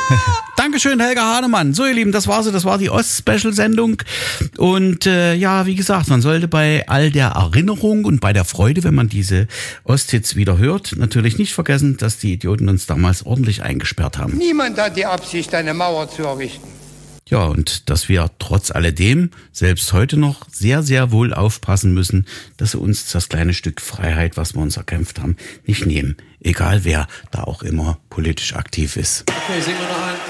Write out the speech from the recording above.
Dankeschön, Helga Hahnemann. So, ihr Lieben, das war die Ost-Special-Sendung. Und ja, wie gesagt, man sollte bei all der Erinnerung und bei der Freude, wenn man diese Osthits wieder hört, natürlich nicht vergessen, dass die Idioten uns damals ordentlich eingesperrt haben. Niemand hat die Absicht, eine Mauer zu errichten. Ja, und dass wir trotz alledem selbst heute noch sehr, sehr wohl aufpassen müssen, dass sie uns das kleine Stück Freiheit, was wir uns erkämpft haben, nicht nehmen. Egal wer da auch immer politisch aktiv ist. Okay, singen wir noch einen.